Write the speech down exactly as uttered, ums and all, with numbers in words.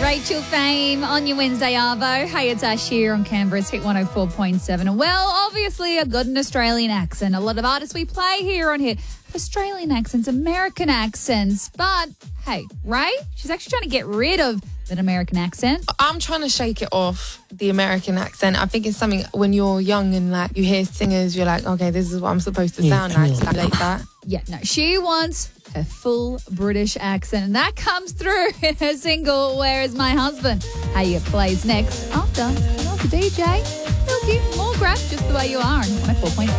Rachel Fame on your Wednesday Arvo. Hey, it's Ash here on Canberra's Hit one oh four point seven. Well, obviously, I've got an Australian accent. A lot of artists we play here on here have Australian accents, American accents. But, hey, Ray, she's actually trying to get rid of that American accent. I'm trying to shake it off, the American accent. I think it's something when you're young and like you hear singers, you're like, okay, this is what I'm supposed to Yeah, sound cool. like, like that. Yeah, no, she wants a full British accent, and that comes through in her single, Where Is My Husband? Hey, it plays next after, after D J. Milky, more grabs just the way you are on one oh four point seven.